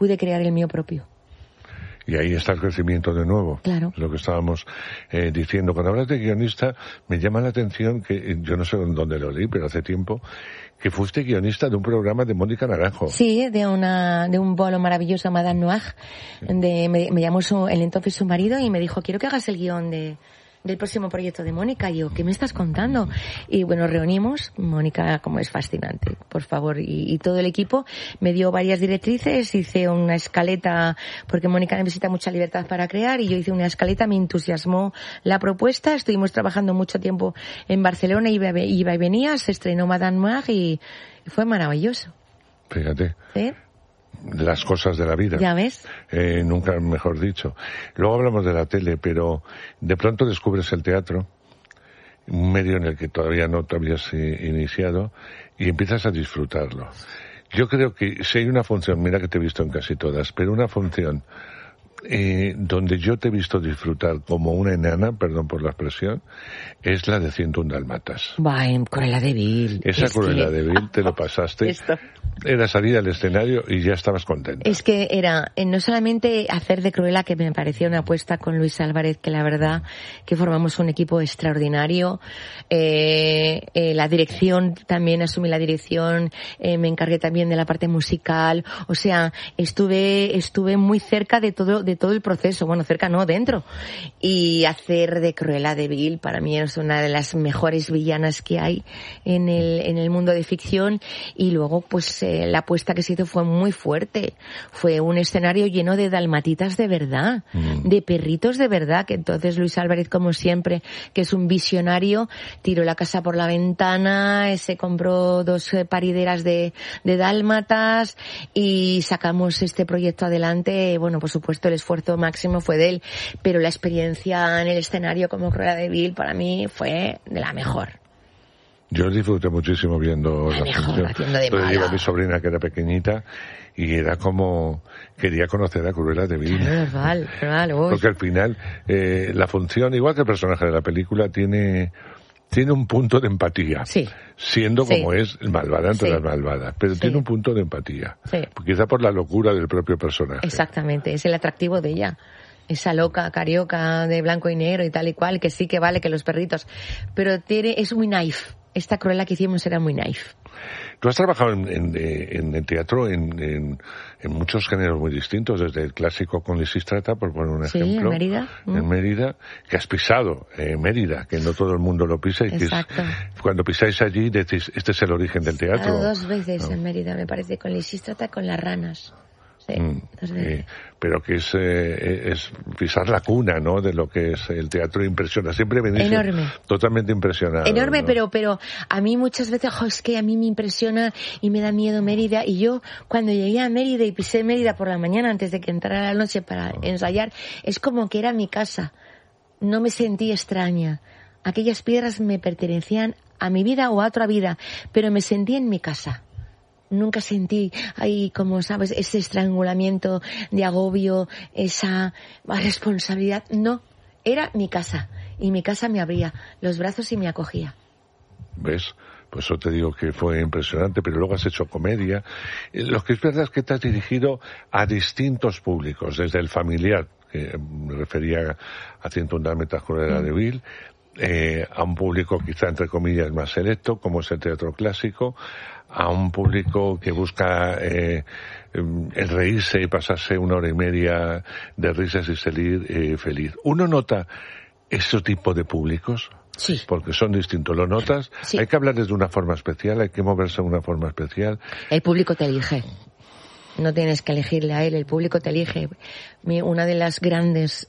pude crear el mío propio. Y ahí está el crecimiento de nuevo. Claro. Lo que estábamos diciendo. Cuando hablas de guionista, me llama la atención que, yo no sé dónde lo leí, pero hace tiempo, que fuiste guionista de un programa de Mónica Naranjo. Sí, de un bolo maravilloso, Madame Noir. Me llamó el entonces su marido y me dijo, quiero que hagas el guión del próximo proyecto de Mónica. Y yo, ¿qué me estás contando? Y bueno, reunimos. Mónica, como es fascinante, por favor. Y todo el equipo me dio varias directrices. Hice una escaleta, porque Mónica necesita mucha libertad para crear, y yo hice una escaleta, me entusiasmó la propuesta. Estuvimos trabajando mucho tiempo en Barcelona, iba y venía, se estrenó Madame Noir y fue maravilloso. Fíjate. ¿Sí? Las cosas de la vida. ¿Ya ves? Nunca mejor dicho. Luego hablamos de la tele, pero de pronto descubres el teatro, un medio en el que todavía no te habías iniciado, y empiezas a disfrutarlo. Yo creo que si hay una función, mira que te he visto en casi todas, pero una función donde yo te he visto disfrutar como una enana, perdón por la expresión, es la de 101 Dálmatas. Va, en Cruella de Vil. Esa Cruella de Vil te lo pasaste. Era salir al escenario y ya estabas contenta. Es que era no solamente hacer de Cruella, que me parecía una apuesta con Luis Álvarez, que la verdad que formamos un equipo extraordinario. La dirección, también asumí la dirección, me encargué también de la parte musical. O sea, estuve muy cerca de todo el proceso. Bueno, cerca no, dentro. Y hacer de Cruella de Vil para mí es una de las mejores villanas que hay en el mundo de ficción. Y luego, pues, la apuesta que se hizo fue muy fuerte. Fue un escenario lleno de dalmatitas de verdad, de perritos de verdad, que entonces Luis Álvarez, como siempre, que es un visionario, tiró la casa por la ventana, se compró 2 parideras de dálmatas y sacamos este proyecto adelante. Bueno, por supuesto, el esfuerzo máximo fue de él, pero la experiencia en el escenario como Cruella de Vil para mí fue de la mejor. Yo disfruté muchísimo viendo la función. Entonces iba mi sobrina, que era pequeñita, y era como quería conocer a Cruella de Vil. Porque al final la función, igual que el personaje de la película, tiene un punto de empatía. Sí. Siendo como es malvada entre las malvadas, pero tiene un punto de empatía. Sí. Quizá por la locura del propio personaje. Exactamente, es el atractivo de ella. Esa loca, carioca, de blanco y negro y tal y cual, que sí que vale que los perritos. Pero es muy naif. Esta Cruella que hicimos era muy naif. Tú has trabajado en el teatro en muchos géneros muy distintos, desde el clásico con Lisístrata, por poner un ejemplo. En Mérida. En Mérida, que has pisado Mérida, que no todo el mundo lo pisa. Y Exacto. Cuando pisáis allí decís, este es el origen del teatro. 2 veces en Mérida, me parece, con Lisístrata, con Las Ranas. Sí, 2 veces. Pero que es pisar la cuna, ¿no?, de lo que es el teatro. Impresiona, siempre venís totalmente impresionado. Enorme, ¿no? pero a mí muchas veces, es que a mí me impresiona y me da miedo Mérida. Y yo, cuando llegué a Mérida y pisé Mérida por la mañana antes de que entrara la noche para ensayar, es como que era mi casa. No me sentí extraña. Aquellas piedras me pertenecían a mi vida o a otra vida, pero me sentí en mi casa. Nunca sentí ahí, como sabes, ese estrangulamiento de agobio, esa responsabilidad. No, era mi casa. Y mi casa me abría los brazos y me acogía. ¿Ves? Pues eso te digo que fue impresionante, pero luego has hecho comedia. Lo que es verdad es que te has dirigido a distintos públicos, desde el familiar, que me refería a 101 Dálmatas, Cruella de Vil, a un público quizá entre comillas más selecto, como es el teatro clásico, a un público que busca el reírse y pasarse 1 hora y media de risas y salir feliz. ¿Uno nota ese tipo de públicos? Sí. Porque son distintos. ¿Lo notas? Sí. Hay que hablarles de una forma especial, hay que moverse de una forma especial. El público te elige. No tienes que elegirle a él, el público te elige. Una de las grandes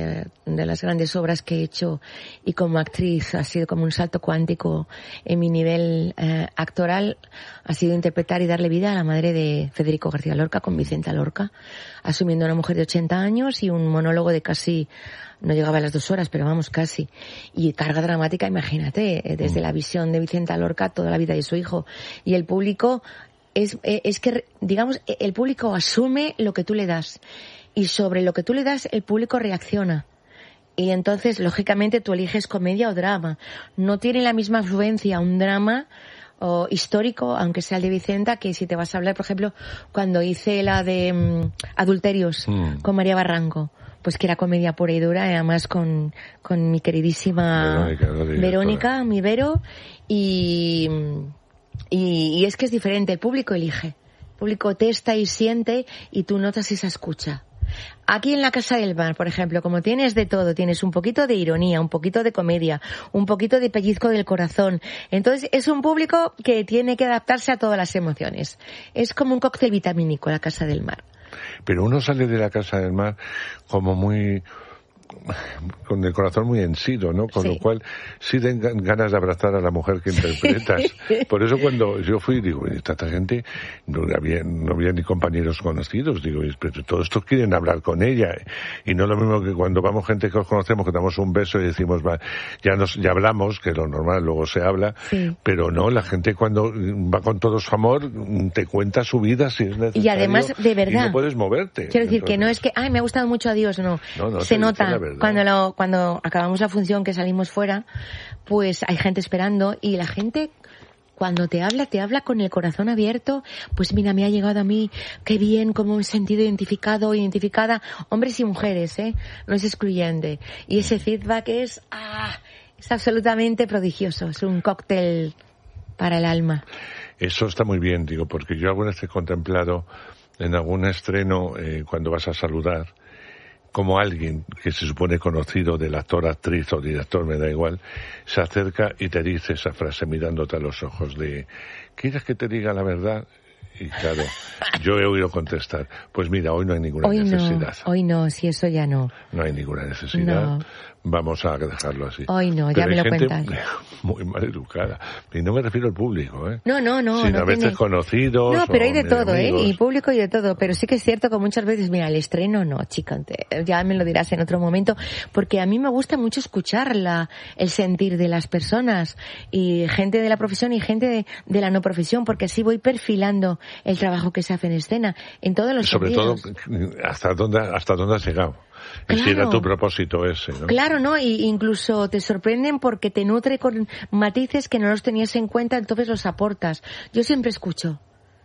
obras que he hecho y como actriz ha sido como un salto cuántico en mi nivel actoral, ha sido interpretar y darle vida a la madre de Federico García Lorca con Vicenta Lorca, asumiendo a una mujer de 80 años y un monólogo de casi, no llegaba a las 2 horas, pero vamos, casi. Y carga dramática, imagínate, desde la visión de Vicenta Lorca, toda la vida de su hijo. Y el público es que, digamos, el público asume lo que tú le das. Y sobre lo que tú le das, el público reacciona. Y entonces, lógicamente, tú eliges comedia o drama. No tiene la misma afluencia un drama o histórico, aunque sea el de Vicenta, que si te vas a hablar, por ejemplo, cuando hice la de Adulterios con María Barranco, pues que era comedia pura y dura, además con mi queridísima Verónica, mi Vero, y es que es diferente, el público elige, el público testa y siente y tú notas esa escucha. Aquí en La Casa del Mar, por ejemplo, como tienes de todo, tienes un poquito de ironía, un poquito de comedia, un poquito de pellizco del corazón. Entonces es un público que tiene que adaptarse a todas las emociones. Es como un cóctel vitamínico La Casa del Mar. Pero uno sale de La Casa del Mar como con el corazón muy henchido, ¿no? Con lo cual sí den ganas de abrazar a la mujer que interpretas. Por eso cuando yo fui, digo, esta gente no había ni compañeros conocidos, digo, pero todos estos quieren hablar con ella. Y no es lo mismo que cuando vamos gente que os conocemos, que damos un beso y decimos, ya hablamos, que es lo normal, luego se habla, pero no, la gente cuando va con todo su amor, te cuenta su vida si es necesario. Y además, de verdad. Y no puedes moverte. Quiero decir que no es que, me ha gustado mucho Adiós, no. Se nota. Cuando acabamos la función, que salimos fuera, pues hay gente esperando y la gente cuando te habla con el corazón abierto. Pues mira, me ha llegado a mí, qué bien, cómo me he sentido identificada, hombres y mujeres, no es excluyente. Y ese feedback es absolutamente prodigioso, es un cóctel para el alma. Eso está muy bien, digo, porque yo alguna vez he contemplado en algún estreno, cuando vas a saludar, como alguien que se supone conocido del actor, actriz o director, me da igual, se acerca y te dice esa frase mirándote a los ojos de ¿quieres que te diga la verdad? Y claro, yo he oído contestar, pues mira, hoy no hay ninguna necesidad. Hoy no, si eso ya no. No hay ninguna necesidad. No. Vamos a dejarlo así. Hoy no, ya me lo cuentas. Muy mal educada. Y no me refiero al público, No. Sino a veces conocidos. No, pero hay de todo, amigos. Y público y de todo. Pero sí que es cierto que muchas veces, mira, el estreno no, chica, ya me lo dirás en otro momento. Porque a mí me gusta mucho escuchar el sentir de las personas. Y gente de la profesión y gente de la no profesión. Porque así voy perfilando el trabajo que se hace en escena. En todos los sentidos. Sobre todo, ¿hasta dónde has llegado? Claro. Y si era tu propósito ese, ¿no? Claro, ¿no? Y incluso te sorprenden porque te nutre con matices que no los tenías en cuenta, entonces los aportas. Yo siempre escucho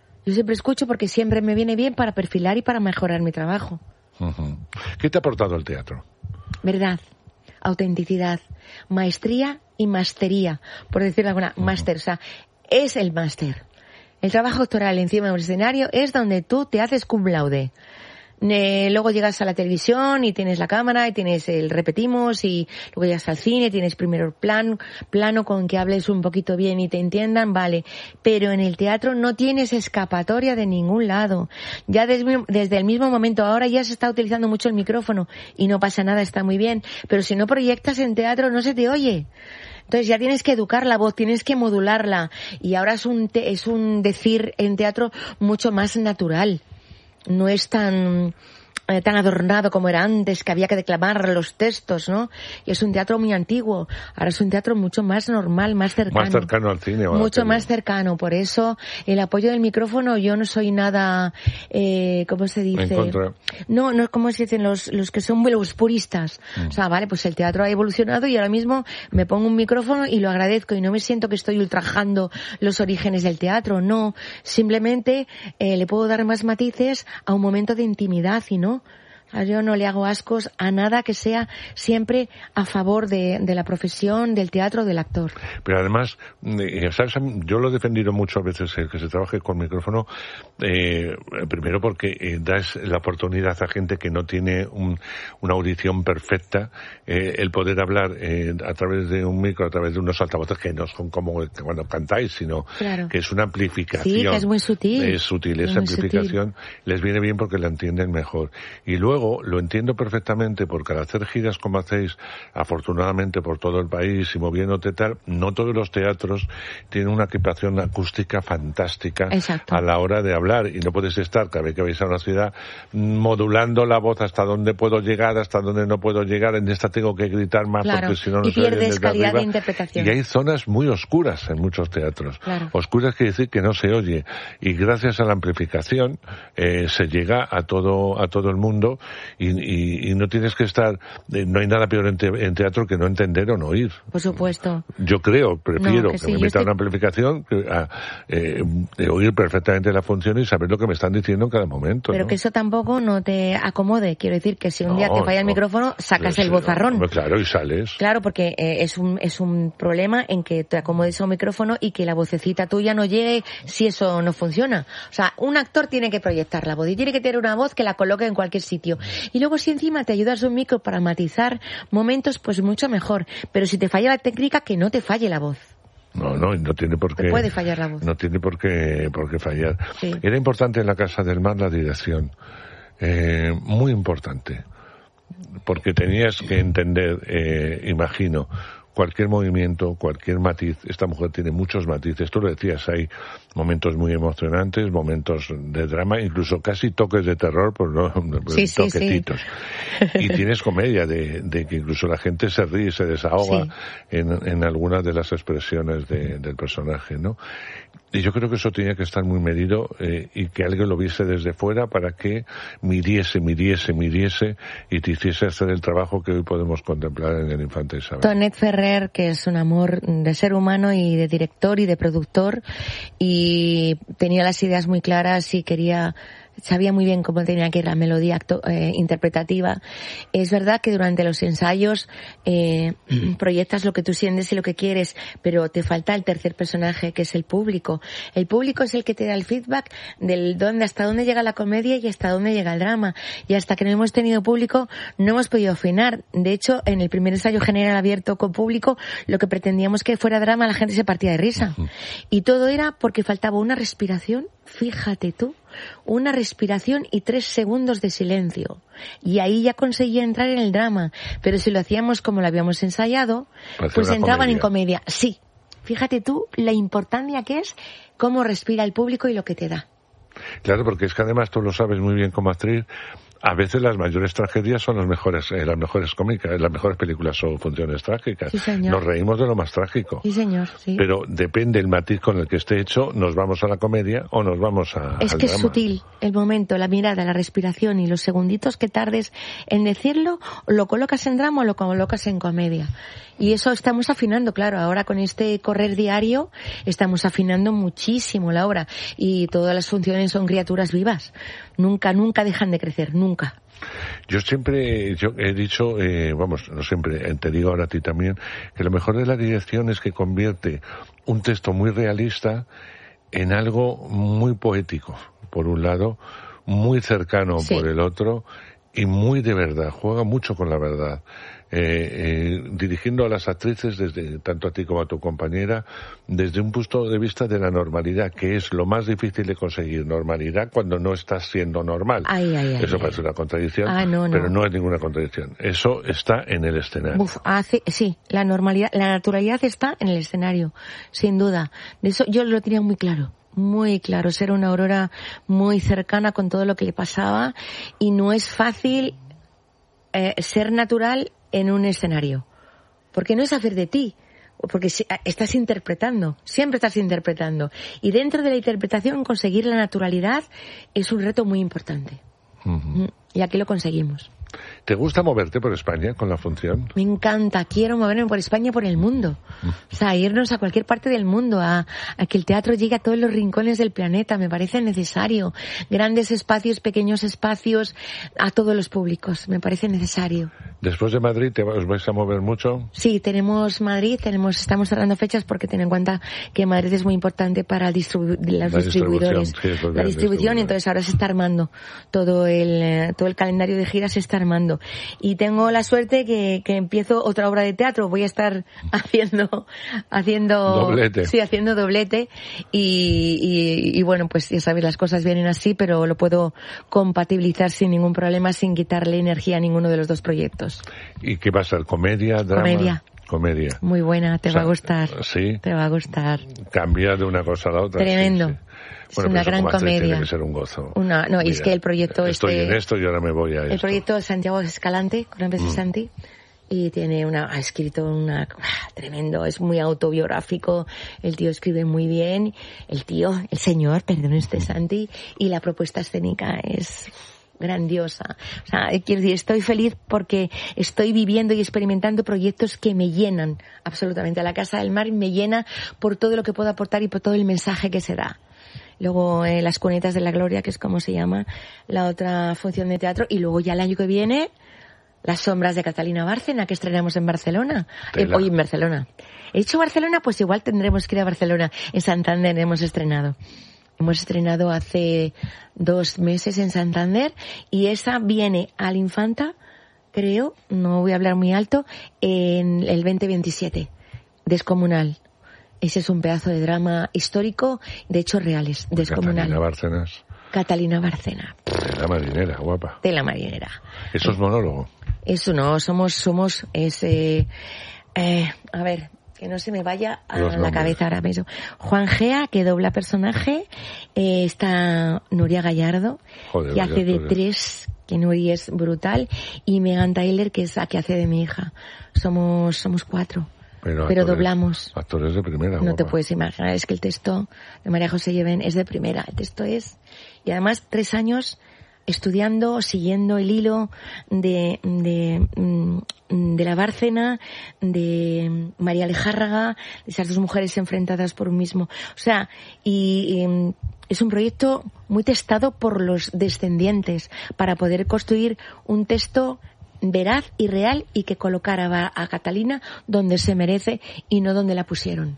porque siempre me viene bien para perfilar y para mejorar mi trabajo. Uh-huh. ¿Qué te ha aportado el teatro? Verdad, autenticidad, maestría y mastería, por decirlo alguna, máster, o sea, es el máster. El trabajo actoral encima de un escenario es donde tú te haces cum laude. Luego llegas a la televisión y tienes la cámara y tienes el repetimos y luego llegas al cine, tienes primero plano con que hables un poquito bien y te entiendan, vale. Pero en el teatro no tienes escapatoria de ningún lado. Ya desde el mismo momento, ahora ya se está utilizando mucho el micrófono y no pasa nada, está muy bien. Pero si no proyectas en teatro no se te oye. Entonces ya tienes que educar la voz, tienes que modularla. Y ahora es un decir en teatro mucho más natural. No es tan adornado como era antes, que había que declamar los textos, ¿no? Y es un teatro muy antiguo. Ahora es un teatro mucho más normal, más cercano. Más cercano al cine. Mucho más cercano. Por eso, el apoyo del micrófono, yo no soy nada, ¿cómo se dice? En contra. No, como se dicen los que son los puristas. O sea, vale, pues el teatro ha evolucionado y ahora mismo me pongo un micrófono y lo agradezco y no me siento que estoy ultrajando los orígenes del teatro. No, simplemente le puedo dar más matices a un momento de intimidad y no. Yo no le hago ascos a nada que sea siempre a favor de la profesión, del teatro, del actor. Pero además, ¿sabes? Yo lo he defendido muchas veces, que se trabaje con micrófono, primero porque das la oportunidad a gente que no tiene una audición perfecta, el poder hablar a través de un micro, a través de unos altavoces que no son como cuando cantáis, sino claro, que es una amplificación. Sí, que es muy sutil. Es sutil, esa amplificación les viene bien porque la entienden mejor. Y luego, lo entiendo perfectamente porque al hacer giras como hacéis, afortunadamente por todo el país y moviéndote tal, no todos los teatros tienen una equipación acústica fantástica. Exacto. A la hora de hablar y no puedes estar, cada vez que vais a una ciudad, modulando la voz hasta dónde puedo llegar, hasta dónde no puedo llegar, en esta tengo que gritar más, claro, porque si no y se oyen pierdes desde calidad arriba. De interpretación. Y hay zonas muy oscuras en muchos teatros. Claro. Oscuras quiere decir que no se oye, y gracias a la amplificación se llega a todo el mundo. Y no tienes que estar, no hay nada peor en teatro que no entender o no oír. Por supuesto. Yo prefiero que me metan una amplificación de oír perfectamente la función y saber lo que me están diciendo en cada momento. Pero ¿no? que eso tampoco no te acomode. Quiero decir que si un día te falla el micrófono, sacas el bozarrón. Claro, y sales. Claro, porque es un problema en que te acomodes a un micrófono y que la vocecita tuya no llegue si eso no funciona. O sea, un actor tiene que proyectar la voz y tiene que tener una voz que la coloque en cualquier sitio. Y luego si encima te ayudas un micro para matizar momentos, pues mucho mejor. Pero si te falla la técnica, que no te falle la voz. No tiene por qué. Te puede fallar la voz. No tiene por qué fallar. Sí. Era importante en la Casa del Mar la dirección. Muy importante. Porque tenías que entender, imagino, cualquier movimiento, cualquier matiz. Esta mujer tiene muchos matices. Tú lo decías, hay momentos muy emocionantes, momentos de drama, incluso casi toques de terror, pues no, toquecitos. Sí. Y tienes comedia de que incluso la gente se ríe y se desahoga en algunas de las expresiones del personaje, ¿no? Y yo creo que eso tenía que estar muy medido y que alguien lo viese desde fuera para que midiese y te hiciese hacer el trabajo que hoy podemos contemplar en El Infante Isabel. Tonet Ferrer, que es un amor de ser humano y de director y de productor, y tenía las ideas muy claras y sabía muy bien cómo tenía que ir la melodía interpretativa. Es verdad que durante los ensayos proyectas lo que tú sientes y lo que quieres, pero te falta el tercer personaje, que es el público. El público es el que te da el feedback hasta dónde llega la comedia y hasta dónde llega el drama. Y hasta que no hemos tenido público, no hemos podido afinar. De hecho, en el primer ensayo general abierto con público, lo que pretendíamos que fuera drama, la gente se partía de risa. Y todo era porque faltaba una respiración, fíjate tú, una respiración y 3 segundos de silencio. Y ahí ya conseguía entrar en el drama. Pero si lo hacíamos como lo habíamos ensayado, pues entraban en comedia. Sí. Fíjate tú la importancia que es cómo respira el público y lo que te da. Claro, porque es que además tú lo sabes muy bien como actriz. A veces las mayores tragedias son las mejores cómicas, las mejores películas o funciones trágicas. Sí, señor. Nos reímos de lo más trágico. Sí, señor, sí. Pero depende el matiz con el que esté hecho, nos vamos a la comedia o nos vamos al drama. Es que es sutil el momento, la mirada, la respiración y los segunditos que tardes en decirlo, lo colocas en drama o lo colocas en comedia. Y eso estamos afinando, claro, ahora con este correr diario estamos afinando muchísimo la obra y todas las funciones son criaturas vivas. Nunca dejan de crecer, nunca. Yo he dicho, no siempre, te digo ahora a ti también, que lo mejor de la dirección es que convierte un texto muy realista en algo muy poético, por un lado, muy cercano por el otro y muy de verdad, juega mucho con la verdad. Dirigiendo a las actrices, tanto a ti como a tu compañera, desde un punto de vista de la normalidad, que es lo más difícil de conseguir, normalidad cuando no estás siendo normal. Eso parece una contradicción, pero no es ninguna contradicción. Eso está en el escenario. Sí, la naturalidad está en el escenario, sin duda. De eso yo lo tenía muy claro. Muy claro, ser una Aurora muy cercana con todo lo que le pasaba y no es fácil ser natural en un escenario, porque no es hacer de ti, porque estás interpretando, siempre estás interpretando, y dentro de la interpretación conseguir la naturalidad es un reto muy importante. Y aquí lo conseguimos. ¿Te gusta moverte por España con la función? Me encanta, quiero moverme por España y por el mundo. O sea, irnos a cualquier parte del mundo, a que el teatro llegue a todos los rincones del planeta, me parece necesario. Grandes espacios, pequeños espacios, a todos los públicos, me parece necesario. ¿Después de Madrid os vais a mover mucho? Sí, tenemos Madrid, estamos cerrando fechas porque ten en cuenta que Madrid es muy importante para los distribuidores. La distribución, y entonces ahora se está armando todo el calendario de giras se está armando. Y tengo la suerte que empiezo otra obra de teatro, voy a estar haciendo doblete. Sí, haciendo doblete y bueno, pues ya sabéis, las cosas vienen así, pero lo puedo compatibilizar sin ningún problema, sin quitarle energía a ninguno de los dos proyectos. ¿Y qué va a ser? ¿Comedia, drama? Comedia. Muy buena, te va a gustar. ¿Sí? Te va a gustar. Cambia de una cosa a la otra. Tremendo. Sí. Es una gran comedia. Tiene que ser un gozo. Mira, es que el proyecto estoy en esto y ahora me voy a esto. El proyecto de Santiago Escalante, con el Santi, y ha escrito tremendo, es muy autobiográfico, el tío escribe muy bien, el señor, Santi, y la propuesta escénica es grandiosa. O sea, quiero decir, estoy feliz porque estoy viviendo y experimentando proyectos que me llenan absolutamente. La Casa del Mar me llena por todo lo que puedo aportar y por todo el mensaje que se da. Luego Las Cunetas de la Gloria, que es como se llama la otra función de teatro, y luego ya el año que viene Las Sombras de Catalina Bárcena, que estrenamos en Barcelona. Hoy en Barcelona. He dicho Barcelona, pues igual tendremos que ir a Barcelona. En Santander hemos estrenado. Hemos estrenado hace 2 meses en Santander y esa viene al Infanta, creo, no voy a hablar muy alto, en el 2027. Descomunal. Ese es un pedazo de drama histórico de hechos reales. Descomunal. Catalina Bárcena. De la marinera, guapa. De la marinera. ¿Eso es monólogo? Eso no, somos a ver, que no se me vaya a la cabeza ahora mismo. Juan Gea, que dobla personaje, está Nuria Gallardo, que hace de 3, que Nuria es brutal, y Megan Tyler, que es la que hace de mi hija. Somos 4. Pero doblamos. Actores de primera. No te puedes imaginar, es que el texto de María José Lleven es de primera. El texto es, y además 3 años estudiando, siguiendo el hilo de la Bárcena, de María Lejárraga, de esas 2 mujeres enfrentadas por un mismo. O sea, y es un proyecto muy testado por los descendientes para poder construir un texto veraz y real y que colocara a Catalina donde se merece y no donde la pusieron.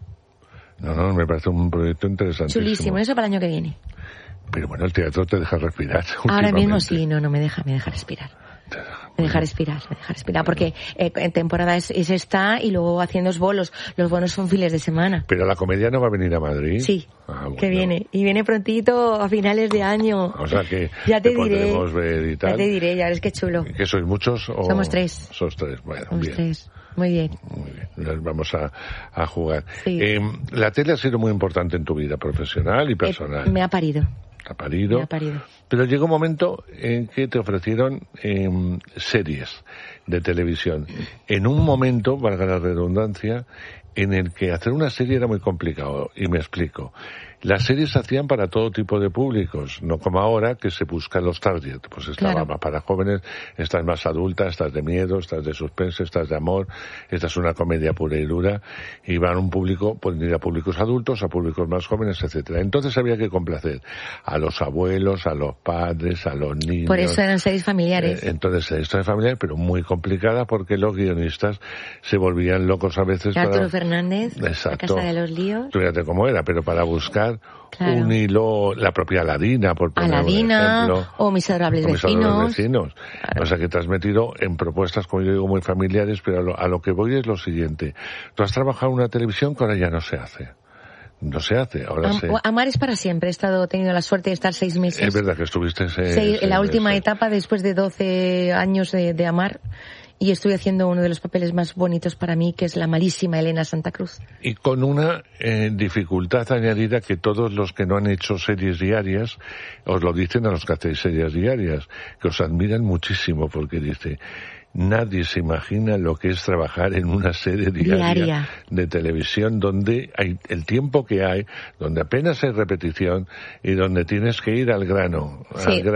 No, me parece un proyecto interesantísimo. Chulísimo, eso para el año que viene. Pero bueno, el teatro te deja respirar. Ahora mismo sí, no me deja respirar. Me deja respirar, porque en temporada es esta y luego haciendo los bolos son fines de semana. ¿Pero la comedia no va a venir a Madrid? Sí, bueno. Que viene, y viene prontito a finales de año. O sea que ya te diré, podremos ver y tal. Ya te diré, ya ves qué chulo. ¿Que sois muchos? O... Somos 3. Sois 3, bueno, Somos bien. 3. Muy bien. Vamos a jugar. Sí. La tele ha sido muy importante en tu vida profesional y personal. Me ha parido. Ha parido. Me ha parido. Pero llegó un momento en que te ofrecieron series de televisión. En un momento, valga la redundancia, en el que hacer una serie era muy complicado. Y me explico. Las series se hacían para todo tipo de públicos, no como ahora que se buscan los target. Pues esta va para jóvenes, esta es más adulta, esta es de miedo, esta es de suspense, esta es de amor, esta es una comedia pura y dura, y van a un público, pueden ir a públicos adultos, a públicos más jóvenes, etcétera. Entonces había que complacer a los abuelos, a los padres, a los niños. Por eso eran series familiares. Entonces series familiares, pero muy complicada porque los guionistas se volvían locos a veces. Arturo Fernández, exacto, La Casa de los Líos. Tú fíjate cómo era, pero para buscar un hilo, la propia Aladina, por poner un ejemplo. O Mis Adorables Vecinos. Claro. O sea que te has metido en propuestas, como yo digo, muy familiares, pero a lo que voy es lo siguiente. Tú has trabajado en una televisión que ahora ya no se hace. No se hace, ahora Amar es para siempre. He tenido la suerte de estar 6 meses. Es verdad que estuviste en la última etapa, después de 12 años de Amar. Y estoy haciendo uno de los papeles más bonitos para mí, que es la malísima Elena Santa Cruz. Y con una dificultad añadida que todos los que no han hecho series diarias, os lo dicen a los que hacéis series diarias, que os admiran muchísimo, porque dice, nadie se imagina lo que es trabajar en una serie diaria de televisión donde hay el tiempo que hay, donde apenas hay repetición y donde tienes que ir al grano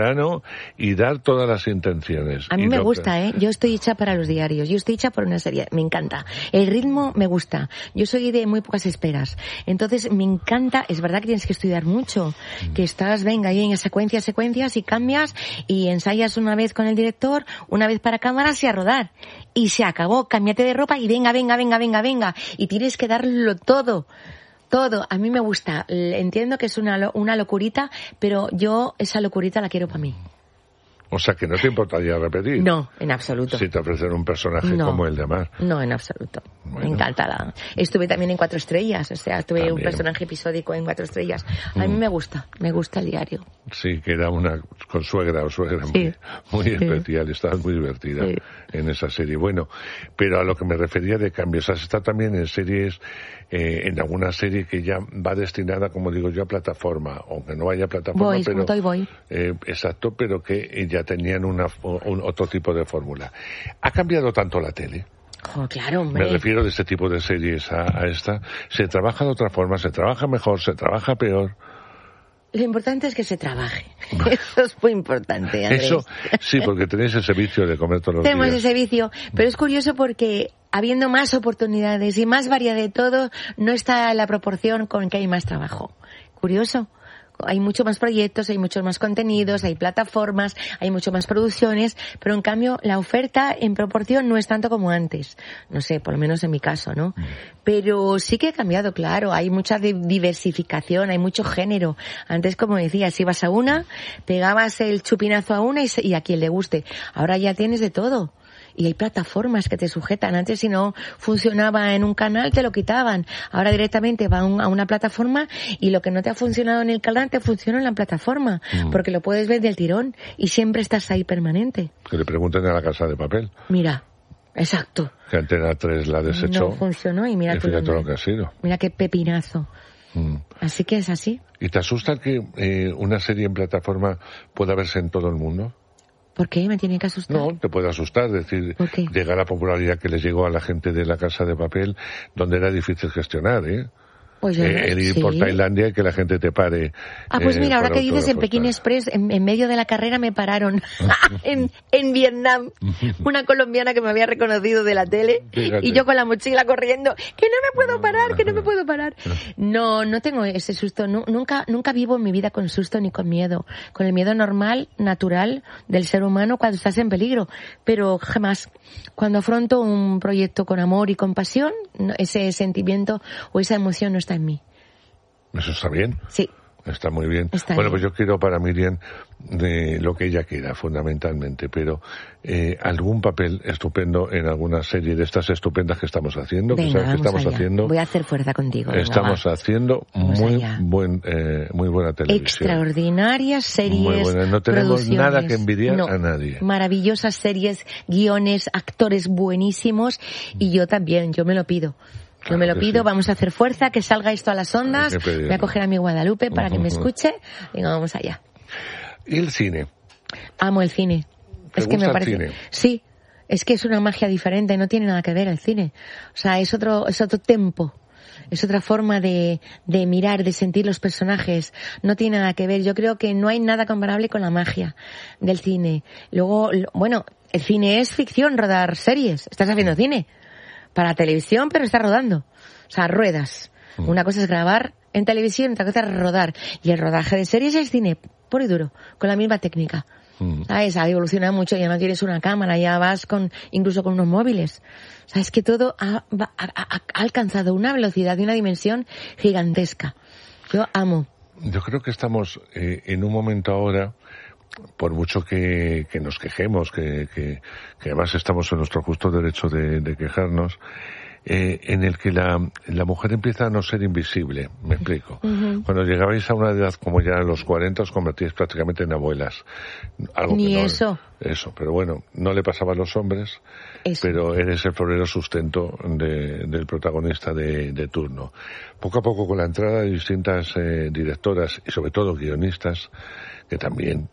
y dar todas las intenciones. A mí me gusta, Yo estoy hecha para los diarios, yo estoy hecha por una serie, me encanta. El ritmo me gusta. Yo soy de muy pocas esperas. Entonces me encanta, es verdad que tienes que estudiar mucho, que estás, venga, ahí en secuencias y cambias y ensayas una vez con el director, una vez para cámaras y a rodar. Y se acabó, cámbiate de ropa y venga. Y tienes que darlo todo. A mí me gusta. Entiendo que es una locurita, pero yo esa locurita la quiero para mí. O sea, que no te importaría repetir. No, en absoluto. Si te ofrecen un personaje como el de Amar. No, en absoluto. Bueno. Me encanta. Estuve también en 4 estrellas, o sea, tuve un personaje episódico en 4 estrellas. A mí me gusta el diario. Sí, que era una consuegra o suegra muy especial, estabas muy divertida en esa serie. Bueno, pero a lo que me refería de cambios, has estado también en series, en alguna serie que ya va destinada, como digo yo, a plataforma, aunque no vaya a plataforma, voy. Exacto, pero que ya tenían otro tipo de fórmula. ¿Ha cambiado tanto la tele? Oh, claro, hombre. Me refiero de este tipo de series a esta. ¿Se trabaja de otra forma? ¿Se trabaja mejor? ¿Se trabaja peor? Lo importante es que se trabaje. Eso es muy importante, Andrés. Eso, sí, porque tenéis ese vicio de comer todos los días. Tenemos ese vicio, pero es curioso porque habiendo más oportunidades y más variedad de todo, no está la proporción con que hay más trabajo. Curioso. Hay mucho más proyectos, hay muchos más contenidos, hay plataformas, hay mucho más producciones, pero en cambio la oferta en proporción no es tanto como antes. No sé, por lo menos en mi caso, ¿no? Pero sí que ha cambiado, claro. Hay mucha diversificación, hay mucho género. Antes, como decías, ibas a una, pegabas el chupinazo a una y a quien le guste. Ahora ya tienes de todo. Y hay plataformas que te sujetan. Antes, si no funcionaba en un canal, te lo quitaban. Ahora directamente va a una plataforma y lo que no te ha funcionado en el canal te funciona en la plataforma. Porque lo puedes ver del tirón y siempre estás ahí permanente. Que le pregunten a La Casa de Papel. Mira, exacto. Que Antena 3 la desechó. No funcionó y mira fíjate lo que ha sido. Mira qué pepinazo. Así que es así. ¿Y te asusta que una serie en plataforma pueda verse en todo el mundo? ¿Por qué? ¿Me tiene que asustar? No, te puede asustar, es decir, llega la popularidad que les llegó a la gente de La Casa de Papel, donde era difícil gestionar, Pues el ir por Tailandia y que la gente te pare. Pues mira, ahora que dices, en Pekín Express, en medio de la carrera me pararon en Vietnam, una colombiana que me había reconocido de la tele. Fíjate. Y yo con la mochila corriendo, que no me puedo parar. No tengo ese susto, nunca vivo en mi vida con susto ni con miedo, con el miedo normal, natural del ser humano cuando estás en peligro, pero jamás. Cuando afronto un proyecto con amor y con pasión, ese sentimiento o esa emoción no está en mí. ¿Eso está bien? Sí. Está muy bien. Está bueno, bien. Pues yo quiero para Miriam de lo que ella quiera, fundamentalmente, pero algún papel estupendo en alguna serie de estas estupendas que estamos haciendo. Venga, que sabes que estamos allá. haciendo. Voy a hacer fuerza contigo. Estamos haciendo muy buena televisión. Extraordinarias series. Muy buena. No tenemos nada que envidiar a nadie. Maravillosas series, guiones, actores buenísimos y yo también, yo me lo pido. Yo me lo pido, sí. Vamos a hacer fuerza, que salga esto a las ondas. Voy a coger a mi Guadalupe para que me escuche. Venga, vamos allá. ¿Y el cine? Amo el cine. ¿Te gusta me parece... el cine? Sí, es que es una magia diferente, no tiene nada que ver el cine. O sea, es otro tempo. Es otra forma de mirar, de sentir los personajes. No tiene nada que ver. Yo creo que no hay nada comparable con la magia del cine. Luego, bueno, el cine es ficción, rodar series. Estás haciendo cine. Para televisión, pero está rodando. O sea, ruedas. Una cosa es grabar en televisión, otra cosa es rodar. Y el rodaje de series es cine, puro y duro, con la misma técnica. ¿Sabes? Ha evolucionado mucho, ya no tienes una cámara, ya vas incluso con unos móviles. ¿Sabes? Que todo ha alcanzado una velocidad y una dimensión gigantesca. Yo amo. Yo creo que estamos en un momento ahora, por mucho que nos quejemos, que además estamos en nuestro justo derecho de quejarnos, en el que la mujer empieza a no ser invisible, me explico. Cuando llegabais a una edad como ya a los 40 os convertíais prácticamente en abuelas. Algo Ni que no, eso. Eso, pero bueno, no le pasaba a los hombres, pero eres el florero sustento del protagonista de turno. Poco a poco, con la entrada de distintas directoras y sobre todo guionistas, que también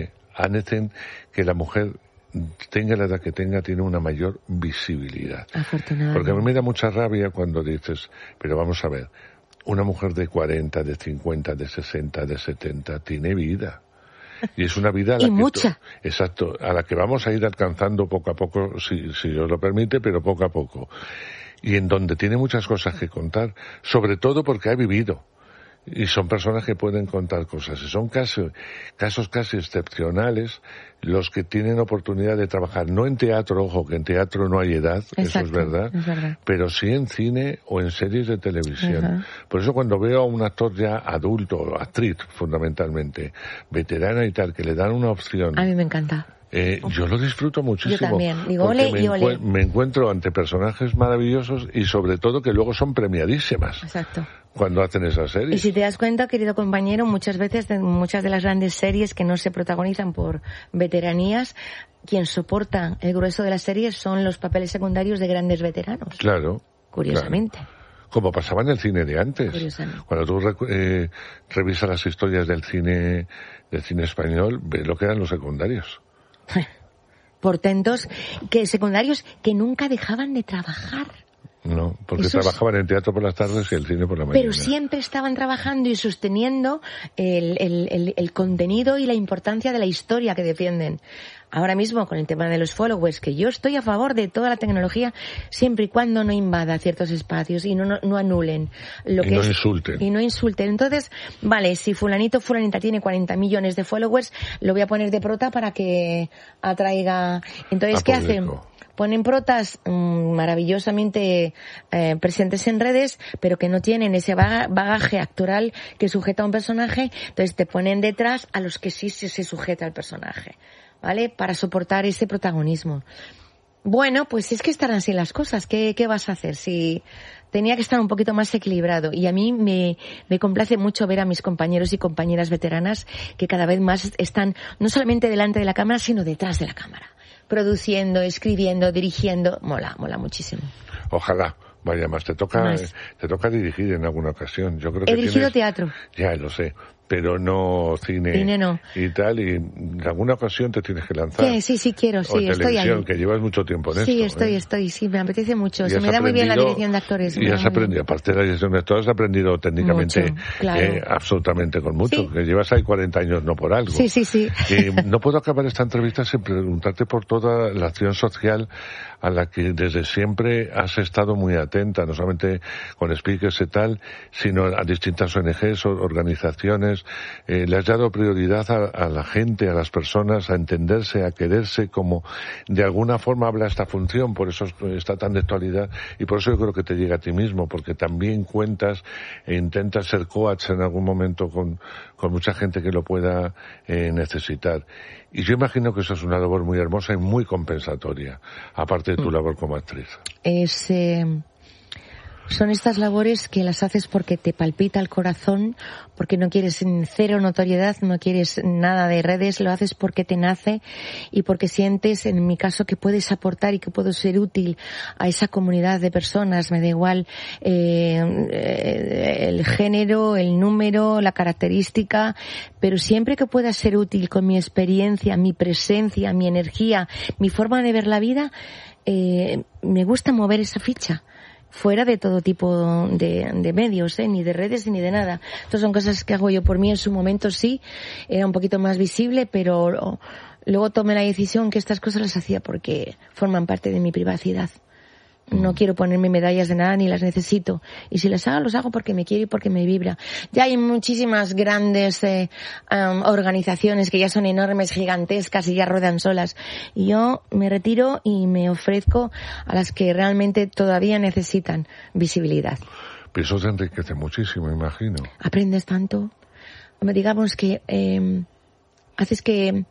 hacen que la mujer tenga la edad que tenga, tiene una mayor visibilidad. Afortunadamente. Porque a mí me da mucha rabia cuando dices, pero vamos a ver, una mujer de 40, de 50, de 60, de 70 tiene vida. Y es una vida a la y mucha. Exacto, a la que vamos a ir alcanzando poco a poco, si Dios lo permite, pero poco a poco. Y en donde tiene muchas cosas que contar, sobre todo porque ha vivido. Y son personas que pueden contar cosas. Y son casos casi excepcionales los que tienen oportunidad de trabajar, no en teatro, ojo, que en teatro no hay edad, exacto, eso es verdad, pero sí en cine o en series de televisión. Por eso cuando veo a un actor ya adulto, actriz fundamentalmente, veterana y tal, que le dan una opción. A mí me encanta. Yo lo disfruto muchísimo. Yo también. Digo, ole y ole. Me encuentro ante personajes maravillosos y sobre todo que luego son premiadísimas. Exacto. Cuando hacen esas series. Y si te das cuenta, querido compañero, muchas veces, muchas de las grandes series que no se protagonizan por veteranías, quien soporta el grueso de las series son los papeles secundarios de grandes veteranos. Claro. Curiosamente. Claro. Como pasaba en el cine de antes. Cuando tú revisas las historias del cine español, ves lo que eran los secundarios. Portentos, secundarios que nunca dejaban de trabajar. No, porque trabajaban en teatro por las tardes y el cine por la mañana. Pero siempre estaban trabajando y sosteniendo el contenido y la importancia de la historia que defienden. Ahora mismo, con el tema de los followers, que yo estoy a favor de toda la tecnología siempre y cuando no invada ciertos espacios y no anulen lo que insulten. Y no insulten. Entonces, vale, si fulanita tiene 40 millones de followers, lo voy a poner de prota para que atraiga. Entonces, ¿qué hacen? Ponen protas maravillosamente presentes en redes, pero que no tienen ese bagaje actoral que sujeta a un personaje. Entonces te ponen detrás a los que sí se sujeta al personaje, ¿vale? Para soportar ese protagonismo. Bueno, pues es que estarán así las cosas. ¿Qué vas a hacer? Si tenía que estar un poquito más equilibrado. Y a mí me complace mucho ver a mis compañeros y compañeras veteranas que cada vez más están no solamente delante de la cámara, sino detrás de la cámara. Produciendo, escribiendo, dirigiendo, mola muchísimo. Ojalá, vaya más. Te toca dirigir en alguna ocasión. Yo creo que he dirigido teatro. Ya lo sé, pero no cine. Cine no. Y tal, y en alguna ocasión te tienes que lanzar. Sí, quiero, sí, estoy ahí. Que llevas mucho tiempo en esto. Estoy, sí, me apetece mucho. Se me da muy bien la dirección de actores. Y has aprendido, aparte de la dirección de actores, has aprendido técnicamente mucho, claro. Absolutamente con mucho, sí. Que llevas ahí 40 años no por algo. Sí. Y no puedo acabar esta entrevista sin preguntarte por toda la acción social a la que desde siempre has estado muy atenta, no solamente con speakers y tal, sino a distintas ONGs, organizaciones. Le has dado prioridad a la gente, a las personas, a entenderse, a quererse, como de alguna forma habla esta función, por eso está tan de actualidad, y por eso yo creo que te llega a ti mismo, porque también cuentas e intentas ser coach en algún momento con mucha gente que lo pueda necesitar. Y yo imagino que eso es una labor muy hermosa y muy compensatoria, aparte de tu labor como actriz. Son estas labores que las haces porque te palpita el corazón, porque no quieres cero notoriedad, no quieres nada de redes, lo haces porque te nace y porque sientes, en mi caso, que puedes aportar y que puedo ser útil a esa comunidad de personas. Me da igual el género, el número, la característica, pero siempre que pueda ser útil con mi experiencia, mi presencia, mi energía, mi forma de ver la vida, me gusta mover esa ficha. Fuera de todo tipo de medios, ni de redes ni de nada. Estas son cosas que hago yo por mí. En su momento sí, era un poquito más visible, pero luego tomé la decisión que estas cosas las hacía porque forman parte de mi privacidad. No quiero ponerme medallas de nada ni las necesito. Y si las hago, los hago porque me quiero y porque me vibra. Ya hay muchísimas grandes organizaciones que ya son enormes, gigantescas y ya ruedan solas. Y yo me retiro y me ofrezco a las que realmente todavía necesitan visibilidad. Pero eso te enriquece muchísimo, imagino. Aprendes tanto. Digamos que haces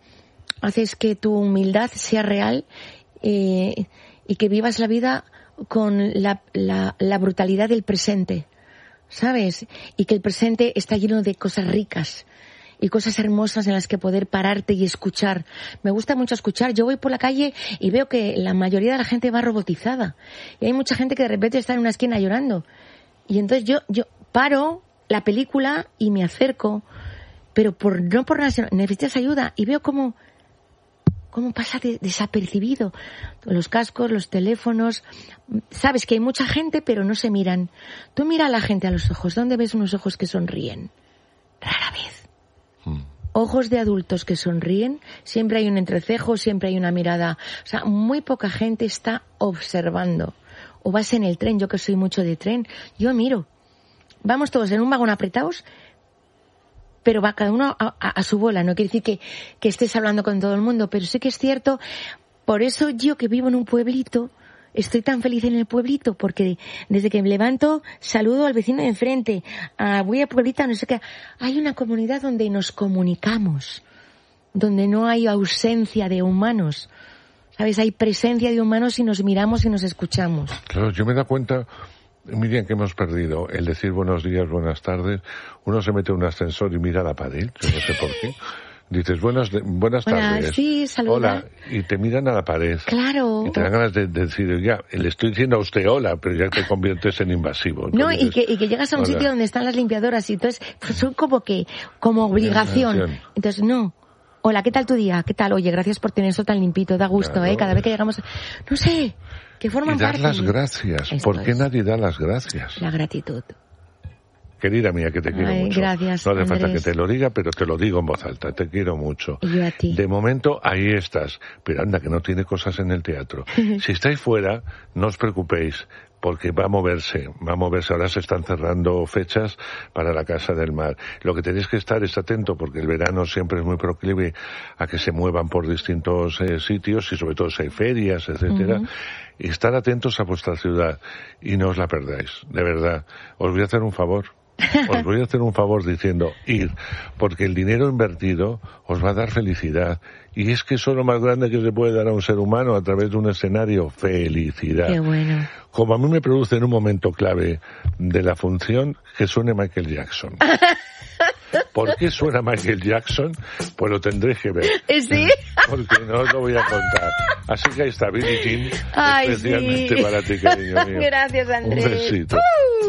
que tu humildad sea real y que vivas la vida con la brutalidad del presente, ¿sabes? Y que el presente está lleno de cosas ricas y cosas hermosas en las que poder pararte y escuchar. Me gusta mucho escuchar. Yo voy por la calle y veo que la mayoría de la gente va robotizada. Y hay mucha gente que de repente está en una esquina llorando. Y entonces yo paro la película y me acerco, pero no por nada, sino necesitas ayuda. Y veo cómo pasa desapercibido. Los cascos, los teléfonos. Sabes que hay mucha gente, pero no se miran. Tú mira a la gente a los ojos. ¿Dónde ves unos ojos que sonríen? Rara vez. Ojos de adultos que sonríen, siempre hay un entrecejo, siempre hay una mirada. O sea, muy poca gente está observando. O vas en el tren, yo que soy mucho de tren, yo miro. Vamos todos en un vagón apretados, pero va cada uno a su bola. No quiere decir que estés hablando con todo el mundo, pero sí que es cierto. Por eso yo, que vivo en un pueblito, estoy tan feliz en el pueblito, porque desde que me levanto saludo al vecino de enfrente, voy a pueblita, no sé qué. Hay una comunidad donde nos comunicamos, donde no hay ausencia de humanos. ¿Sabes? Hay presencia de humanos y nos miramos y nos escuchamos. Claro, yo me da cuenta, Miriam, que hemos perdido el decir buenos días, buenas tardes. Uno se mete en un ascensor y mira la pared, yo no sé por qué. Dices buenas tardes. Sí, saluda. Hola, y te miran a la pared. Claro. Y te dan ganas de decir, ya, le estoy diciendo a usted hola, pero ya te conviertes en invasivo. No, y que llegas a un sitio donde están las limpiadoras y entonces pues son como obligación. Entonces, no. Hola, ¿qué tal tu día? ¿Qué tal? Oye, gracias por tener eso tan limpito, da gusto, claro. Cada vez que llegamos, no sé, que forman parte. Y dar las gracias. ¿Por qué nadie da las gracias? La gratitud. Querida mía, que te quiero mucho. Gracias, no hace Andrés. falta que te lo diga, pero te lo digo en voz alta. Te quiero mucho. Y yo a ti. De momento, ahí estás. Pero anda, que no tiene cosas en el teatro. Si estáis fuera, no os preocupéis, porque va a moverse. Ahora se están cerrando fechas para la Casa del Mar. Lo que tenéis que estar es atento, porque el verano siempre es muy proclive a que se muevan por distintos sitios, y sobre todo si hay ferias, etcétera. Y estar atentos a vuestra ciudad. Y no os la perdáis. De verdad. Os voy a hacer un favor. Os voy a hacer un favor diciendo ir, porque el dinero invertido os va a dar felicidad, y es que eso es lo más grande que se puede dar a un ser humano a través de un escenario, felicidad. Qué bueno. Como a mí me produce en un momento clave de la función que suene Michael Jackson. ¿Por qué suena Michael Jackson? Pues lo tendréis que ver. ¿Sí? Porque no os lo voy a contar. Así que ahí está Billie Jean, especialmente para ti, cariño mío. Gracias, Andrés. Un besito.